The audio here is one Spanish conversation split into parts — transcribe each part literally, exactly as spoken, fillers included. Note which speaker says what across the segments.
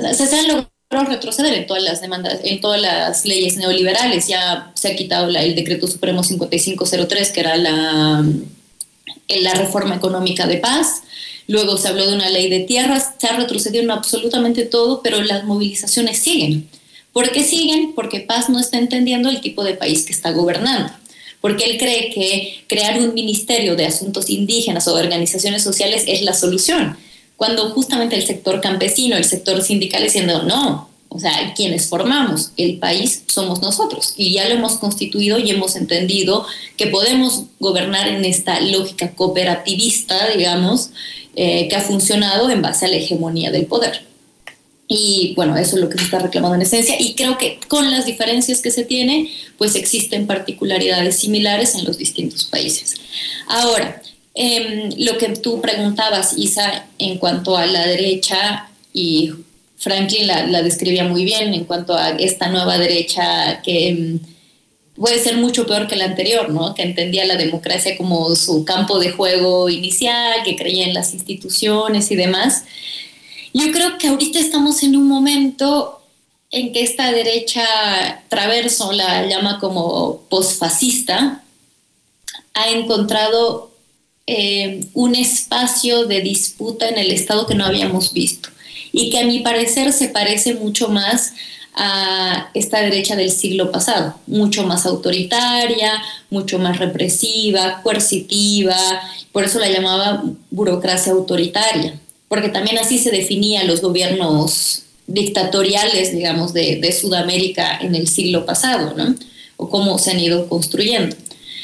Speaker 1: se, se han logrado retroceder en todas las demandas, en todas las leyes neoliberales. Ya se ha quitado la, el decreto supremo cincuenta y cinco cero tres, que era la, la reforma económica de paz. Luego se habló de una ley de tierras. Se ha retrocedido en absolutamente todo, pero las movilizaciones siguen. ¿Por qué siguen? Porque Paz no está entendiendo el tipo de país que está gobernando. Porque él cree que crear un ministerio de asuntos indígenas o de organizaciones sociales es la solución, cuando justamente el sector campesino, el sector sindical diciendo no, o sea, quienes formamos el país somos nosotros, y ya lo hemos constituido y hemos entendido que podemos gobernar en esta lógica cooperativista, digamos, eh, que ha funcionado en base a la hegemonía del poder. Y bueno, eso es lo que se está reclamando en esencia, y creo que con las diferencias que se tiene, pues existen particularidades similares en los distintos países. Ahora, eh, lo que tú preguntabas, Isa, en cuanto a la derecha, y Franklin la, la describía muy bien en cuanto a esta nueva derecha que eh, puede ser mucho peor que la anterior, ¿no? Que entendía la democracia como su campo de juego inicial, que creía en las instituciones y demás. Yo creo que ahorita estamos en un momento en que esta derecha, Traverso la llama como posfascista, ha encontrado eh, un espacio de disputa en el Estado que no habíamos visto, y que a mi parecer se parece mucho más a esta derecha del siglo pasado, mucho más autoritaria, mucho más represiva, coercitiva. Por eso la llamaba burocracia autoritaria, porque también así se definían los gobiernos dictatoriales, digamos, de, de Sudamérica en el siglo pasado, ¿no? O cómo se han ido construyendo.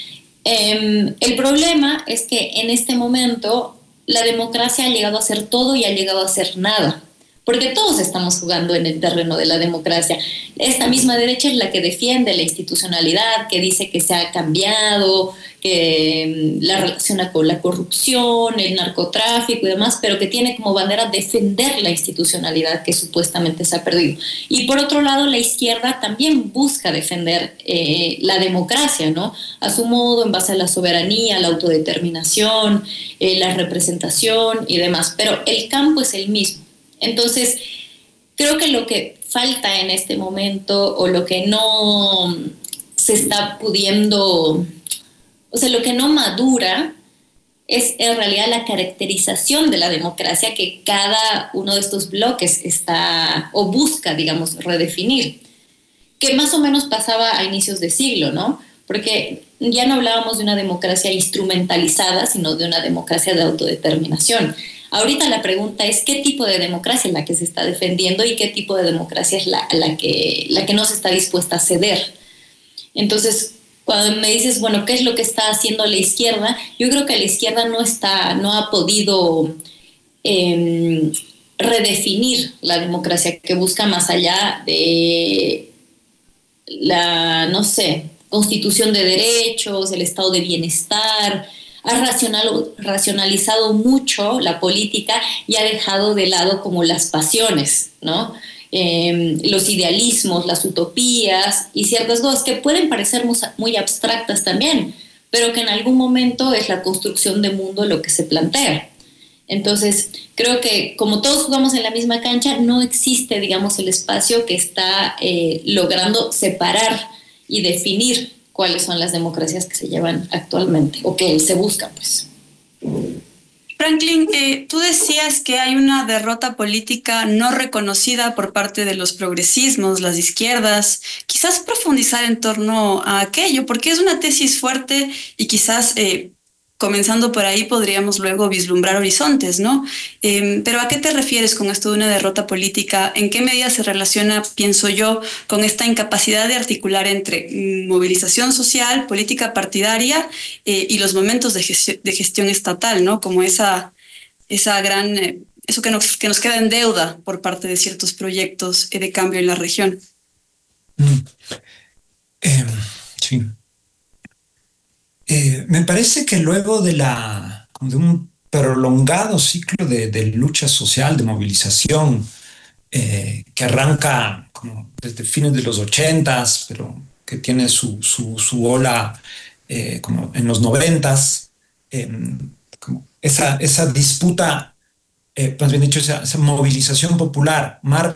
Speaker 1: Eh, el problema es que en este momento la democracia ha llegado a ser todo y ha llegado a ser nada, porque todos estamos jugando en el terreno de la democracia. Esta misma derecha es la que defiende la institucionalidad, que dice que se ha cambiado, que la relaciona con la corrupción, el narcotráfico y demás, pero que tiene como bandera defender la institucionalidad que supuestamente se ha perdido. Y por otro lado, la izquierda también busca defender eh, la democracia, ¿no? A su modo, en base a la soberanía, la autodeterminación, eh, la representación y demás, pero el campo es el mismo. Entonces, creo que lo que falta en este momento, o lo que no se está pudiendo, o sea, lo que no madura, es en realidad la caracterización de la democracia que cada uno de estos bloques está o busca, digamos, redefinir, que más o menos pasaba a inicios de siglo, ¿no? Porque ya no hablábamos de una democracia instrumentalizada, sino de una democracia de autodeterminación. Ahorita la pregunta es qué tipo de democracia es la que se está defendiendo y qué tipo de democracia es la, la, que, la que no se está dispuesta a ceder. Entonces, cuando me dices, bueno, ¿qué es lo que está haciendo la izquierda? Yo creo que la izquierda no, está, no ha podido eh, redefinir la democracia, que busca más allá de la, no sé, constitución de derechos, el estado de bienestar. Ha racional, racionalizado mucho la política y ha dejado de lado como las pasiones, ¿no? Eh, los idealismos, las utopías y ciertas cosas que pueden parecer muy, muy abstractas también, pero que en algún momento es la construcción de mundo lo que se plantea. Entonces, creo que como todos jugamos en la misma cancha, no existe, digamos, el espacio que está eh, logrando separar y definir cuáles son las democracias que se llevan actualmente o que se buscan, pues.
Speaker 2: Franklin, eh, tú decías que hay una derrota política no reconocida por parte de los progresismos, las izquierdas. Quizás profundizar en torno a aquello, porque es una tesis fuerte y quizás eh, comenzando por ahí podríamos luego vislumbrar horizontes, ¿no? Eh, pero ¿a qué te refieres con esto de una derrota política? ¿En qué medida se relaciona, pienso yo, con esta incapacidad de articular entre movilización social, política partidaria eh, y los momentos de, gestión, de gestión estatal, ¿no? Como esa, esa gran, eh, eso que nos, que nos queda en deuda por parte de ciertos proyectos eh, de cambio en la región.
Speaker 3: Mm. Eh, sí. Eh, me parece que luego de, la, de un prolongado ciclo de, de lucha social, de movilización, eh, que arranca como desde fines de los ochentas, pero que tiene su, su, su ola eh, como en los noventas, eh, como esa, esa disputa, eh, más bien dicho, esa, esa movilización popular, marca